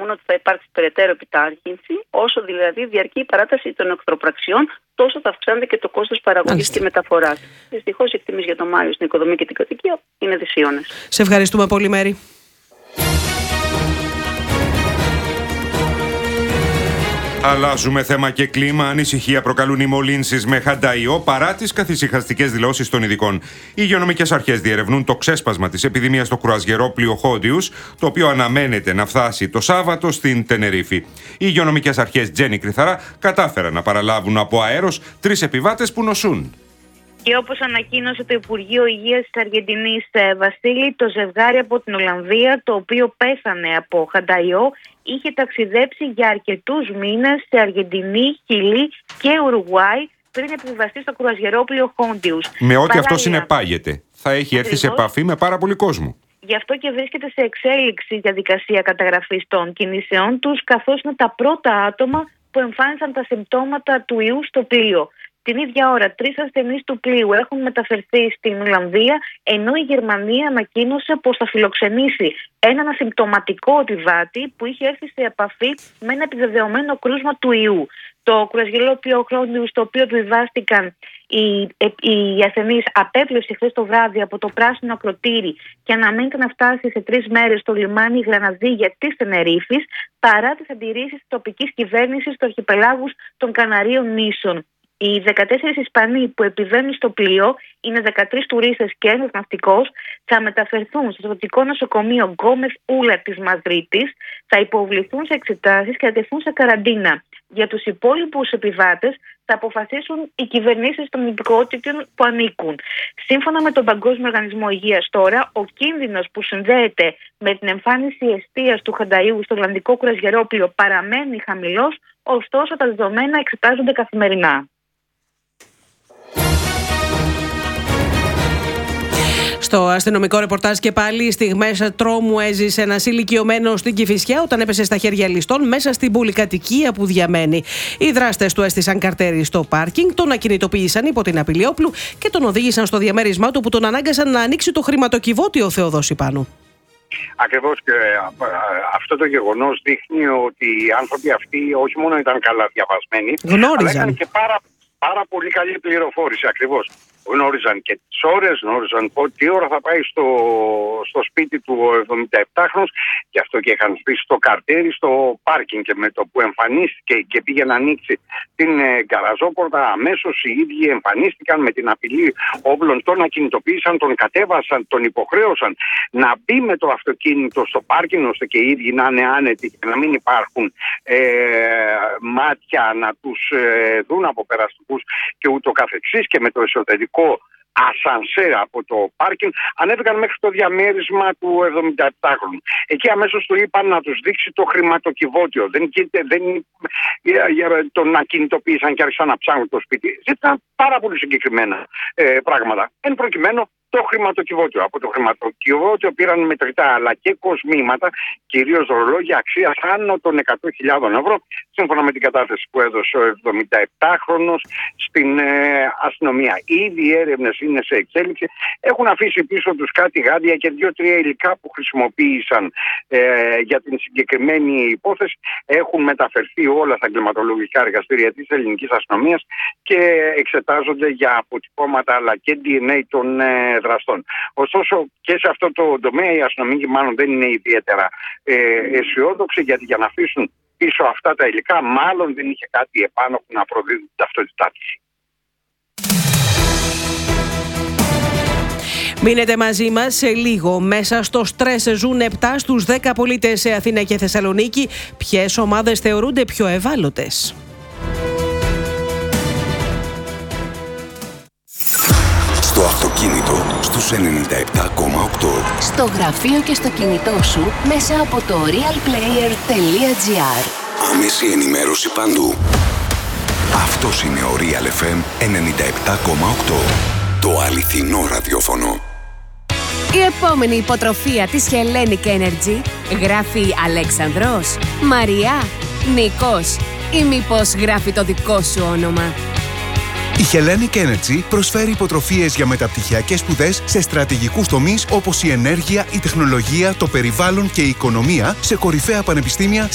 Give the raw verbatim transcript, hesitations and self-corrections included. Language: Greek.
πιστεύουν ότι θα υπάρξει περαιτέρω επιτάχυνση, όσο δηλαδή διαρκεί η παράταση των εχθροπραξιών, τόσο θα αυξάνεται και το κόστος παραγωγής και μεταφοράς. Δυστυχώς οι εκτιμήσεις για το Μάιο στην οικοδομή και την κατοικία είναι δυσίωνες. Σε ευχαριστούμε πολύ, Μέρη. Αλλάζουμε θέμα και κλίμα. Ανησυχία προκαλούν οι μολύνσεις με χανταϊό παρά τις καθησυχαστικές δηλώσεις των ειδικών. Οι υγειονομικές αρχές διερευνούν το ξέσπασμα της επιδημίας στο κρουαζιερόπλοιο Χόντιους, το οποίο αναμένεται να φτάσει το Σάββατο στην Τενερίφη. Οι υγειονομικές αρχές Τζέννη Κρυθαρά κατάφεραν να παραλάβουν από αέρος τρεις επιβάτες που νοσούν. Και όπως ανακοίνωσε το Υπουργείο Υγείας της Αργεντινής, Βασίλη, το ζευγάρι από την Ολλανδία, το οποίο πέθανε από χανταϊό, είχε ταξιδέψει για αρκετούς μήνες σε Αργεντινή, Χιλή και Ουρουγουάι πριν επιβιβαστεί στο κρουαζιερόπλοιο Χόντιους. Με ό,τι αυτό συνεπάγεται, θα έχει έρθει σε επαφή με πάρα πολύ κόσμο. Γι' αυτό και βρίσκεται σε εξέλιξη η διαδικασία καταγραφής των κινήσεών τους, καθώς είναι τα πρώτα άτομα που εμφάνισαν τα συμπτώματα του ιού στο πλοίο. Την ίδια ώρα, τρεις ασθενείς του πλοίου έχουν μεταφερθεί στην Ολλανδία, ενώ η Γερμανία ανακοίνωσε πως θα φιλοξενήσει έναν ασυμπτωματικό επιβάτη που είχε έρθει σε επαφή με ένα επιβεβαιωμένο κρούσμα του ιού. Το κρουαζιερόπλοιο Χόντιους, στο οποίο επιβιβάστηκαν οι, οι ασθενείς, απέπλευσε χθες το βράδυ από το πράσινο ακροτήρι και αναμένεται να φτάσει σε τρεις μέρες στο λιμάνι Γραναδίγια της Τενερίφης, παρά τις αντιρρήσεις της τοπικής κυβέρνησης του αρχιπελάγους των Καναρίων νήσων. Οι δεκατέσσερις Ισπανοί που επιβαίνουν στο πλοίο, είναι δεκατρείς τουρίστες και ένας ναυτικός, θα μεταφερθούν στο στρατιωτικό νοσοκομείο Γκόμες Ούλα της Μαδρίτης, θα υποβληθούν σε εξετάσεις και θα τεθούν σε καραντίνα. Για τους υπόλοιπους επιβάτες θα αποφασίσουν οι κυβερνήσεις των υπηκότητων που ανήκουν. Σύμφωνα με τον Παγκόσμιο Οργανισμό Υγείας τώρα, ο κίνδυνος που συνδέεται με την εμφάνιση εστίας του χανταϊού στο Ολλανδικό κρουαζιερόπλοιο παραμένει χαμηλός, ωστόσο τα δεδομένα εξετάζονται καθημερινά. Στο αστυνομικό ρεπορτάζ και πάλι, στιγμές τρόμου έζησε ένας ηλικιωμένος στην Κηφισιά όταν έπεσε στα χέρια ληστών μέσα στην πολυκατοικία που διαμένει. Οι δράστες του έστησαν καρτέρι στο πάρκινγκ, τον ακινητοποίησαν υπό την απειλή όπλου και τον οδήγησαν στο διαμέρισμά του, που τον ανάγκασαν να ανοίξει το χρηματοκιβώτιο Θεοδόση Πάνου. Ακριβώς, και αυτό το γεγονός δείχνει ότι οι άνθρωποι αυτοί όχι μόνο ήταν καλά διαβασμένοι, γνώριζαν, αλλά είχαν και πάρα, πάρα πολύ καλή πληροφόρηση. Ακριβώς. Γνώριζαν και τις ώρες, γνώριζαν τι ώρα θα πάει στο, στο σπίτι του ο εβδομηνταεπτάχρονος, γι' αυτό και είχαν στήσει το καρτέρι στο πάρκινγκ, και με το που εμφανίστηκε και πήγε να ανοίξει την ε, γκαραζόπορτα, αμέσως οι ίδιοι εμφανίστηκαν με την απειλή όπλων, τον ακινητοποίησαν, τον κατέβασαν, τον υποχρέωσαν να μπει με το αυτοκίνητο στο πάρκινγκ, ώστε και οι ίδιοι να είναι άνετοι και να μην υπάρχουν ε, μάτια να τους ε, δουν από περαστικούς και ούτω καθεξής, και με το εσωτερικό ασανσέρ από το πάρκινγκ ανέβηκαν μέχρι το διαμέρισμα του εβδομηνταεπτάχρονου. Εκεί αμέσως του είπαν να τους δείξει το χρηματοκιβώτιο. Δεν, δεν τον ακινητοποίησαν και άρχισαν να ψάχνουν το σπίτι. Ζήτησαν πάρα πολύ συγκεκριμένα ε, πράγματα. Εν προκειμένου το χρηματοκιβώτιο. Από το χρηματοκιβώτιο πήραν μετρητά αλλά και κοσμήματα, κυρίως ρολόγια αξίας άνω των εκατό χιλιάδων ευρώ, σύμφωνα με την κατάθεση που έδωσε ο εβδομηνταεπτάχρονος στην ε, αστυνομία. Ήδη οι έρευνες είναι σε εξέλιξη. Έχουν αφήσει πίσω τους κάτι γάντια και δύο-τρία υλικά που χρησιμοποίησαν ε, για την συγκεκριμένη υπόθεση. Έχουν μεταφερθεί όλα στα εγκληματολογικά εργαστήρια της ελληνικής αστυνομίας και εξετάζονται για αποτυπώματα αλλά και ντι εν έι των ε, δραστών. Ωστόσο και σε αυτό το τομέα οι αστυνομικοί μάλλον δεν είναι ιδιαίτερα ε, αισιόδοξοι, γιατί για να αφήσουν πίσω αυτά τα υλικά μάλλον δεν είχε κάτι επάνω που να προδίδει την ταυτότητά της. Μείνετε μαζί μας σε λίγο. Μέσα στο στρες ζουν επτά στους δέκα πολίτες σε Αθήνα και Θεσσαλονίκη. Ποιες ομάδες θεωρούνται πιο ευάλωτες? Στο αυτοκίνητο στους ενενήντα επτά κόμμα οκτώ. Στο γραφείο και στο κινητό σου μέσα από το real player τελεία τζι άρ. Άμεση ενημέρωση παντού. Αυτός είναι ο Real εφ εμ ενενήντα επτά κόμμα οκτώ. Το αληθινό ραδιόφωνο. Η επόμενη υποτροφία της Hellenic Energy γράφει Αλέξανδρος, Μαριά, Νικός, ή μήπως γράφει το δικό σου όνομα? Η Hellenic Energy προσφέρει υποτροφίες για μεταπτυχιακές σπουδές σε στρατηγικούς τομείς όπως η ενέργεια, η τεχνολογία, το περιβάλλον και η οικονομία σε κορυφαία πανεπιστήμια